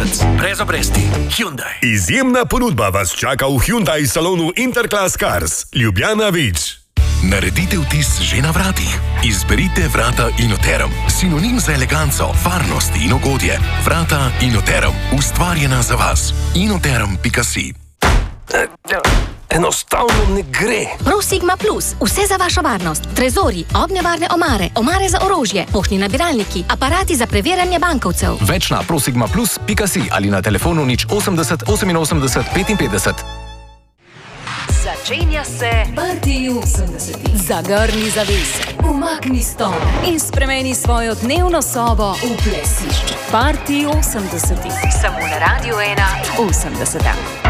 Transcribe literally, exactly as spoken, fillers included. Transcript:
mesec. Brez obresti. Hyundai. Izjemna ponudba vas čaka v Hyundai salonu Interclass Cars. Ljubljana Vič. Naredite vtis že na vratih. Izberite vrata Inoterum. Sinonim za eleganco, varnost in ugodje. Vrata Inoterum. Ustvarjena za vas. inoterum pika si. Enostavno ne gre. ProSigma Plus. Vse za vašo varnost. Trezori, ognjevarne omare, omare za orožje, poštni nabiralniki, aparati za preverjanje bankovcev. Več na prosigma plus pika si ali na telefonu nič osemdeset oseminosemdeset petinpetdeset. Začenja se Party osemdesetih. Zagrni zavese, umakni stol in spremeni svojo dnevno sobo v plesišče. Party osemdesetih. Samo na Radio ena osemdeseta.